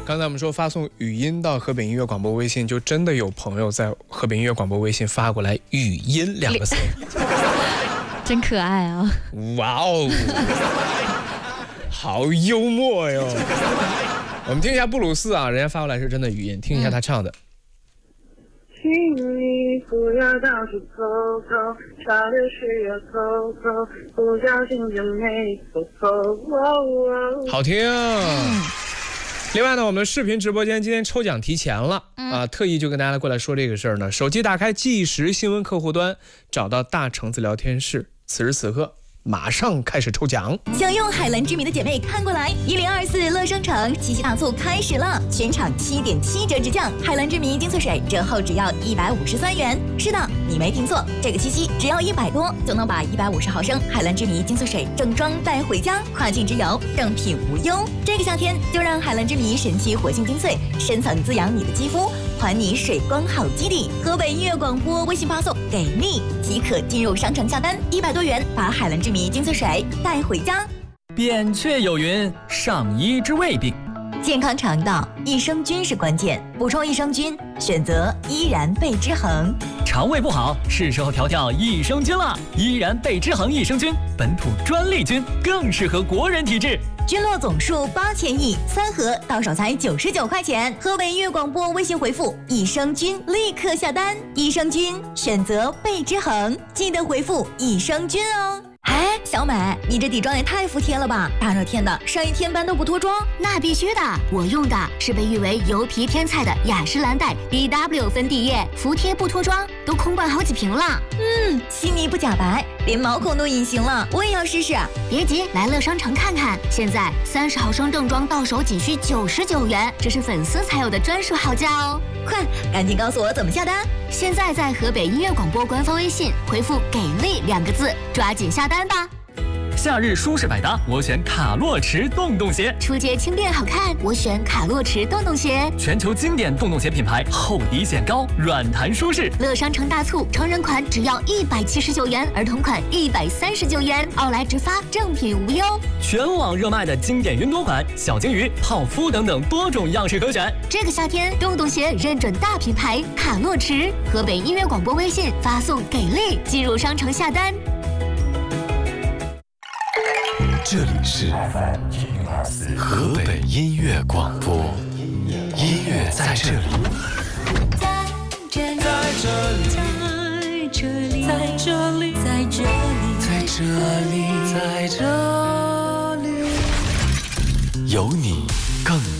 刚才我们说发送语音到河北音乐广播微信，就真的有朋友在河北音乐广播微信发过来语音2个字， 真可爱啊！ 哇哦，好幽默哟！我们听一下布鲁斯啊，人家发过来是真的语音，听一下他唱的。 请你不要到处走走，少的需要走走，不小心就没走走。 好听。另外呢，我们视频直播间今天抽奖提前了啊，特意就跟大家过来说这个事儿呢。手机打开即时新闻客户端，找到大橙子聊天室，此时此刻马上开始抽奖。 想用海蓝之谜的姐妹看过来，1024乐商城七夕大促开始了，全场7.7折直降，海蓝之谜精粹水折后只要153元。是的，你没听错，这个七夕只要100多就能把150毫升海蓝之谜精粹水正装带回家，跨境之游正品无忧。这个夏天就让海蓝之谜神奇活性精粹深层滋养你的肌肤，还你水光好基底。河北音乐广播微信发送给力即可进入商城下单，100多元把海蓝之谜精粹水带回家。 扁鹊有云：上医治未病。 健康肠道，益生菌是关键，补充益生菌，选择依然贝之恒。 肠胃不好，是时候调调益生菌了。依然贝之恒益生菌，本土专利菌，更适合国人体质。 菌落总数8000亿，3盒到手才99块钱。河北音乐广播微信回复益生菌，立刻下单。益生菌选择贝之恒，记得回复益生菌哦。哎，小美，你这底妆也太服帖了吧！大热天的，上一天班都不脱妆？ 那必须的，我用的是被誉为油皮天菜的雅诗兰黛 BW 粉底液，服帖不脱妆，都空灌好几瓶了。 细腻不假白，连毛孔都隐形了，我也要试试。 别急，来乐商城看看，现在30毫升正装到手仅需99元，这是粉丝才有的专属好价哦！ 快，赶紧告诉我怎么下单！ 现在在河北音乐广播官方微信回复“给力”2个字，抓紧下单吧。 夏日舒适百搭，我选卡洛驰洞洞鞋。 出街轻便好看，我选卡洛驰洞洞鞋。 全球经典洞洞鞋品牌，厚底显高，软弹舒适。 乐商城大促，成人款只要179元，儿童款139元，奥莱直发，正品无忧。 全网热卖的经典云朵款、小金鱼、泡芙等等多种样式可选。 这个夏天，洞洞鞋认准大品牌卡洛驰。河北音乐广播微信发送“给力”进入商城下单。 这里是河北音乐广播，音乐在这里， 在这里， 有你